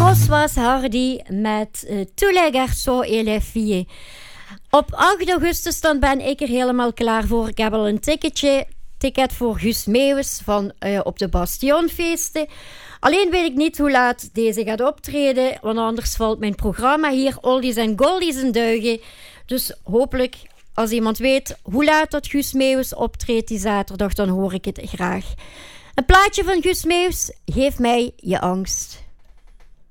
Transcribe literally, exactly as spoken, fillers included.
Françoise Hardy met uh, Tous les garçons et les filles. Op acht augustus dan ben ik er helemaal klaar voor. Ik heb al een ticketje, ticket voor Guus Meeuwis van, uh, op de Bastionfeesten. Alleen weet ik niet hoe laat deze gaat optreden, want anders valt mijn programma hier oldies en goldies en duigen. Dus hopelijk, als iemand weet hoe laat dat Guus Meeuwis optreedt die zaterdag, dan hoor ik het graag. Een plaatje van Guus Meeuwis, geef mij je angst.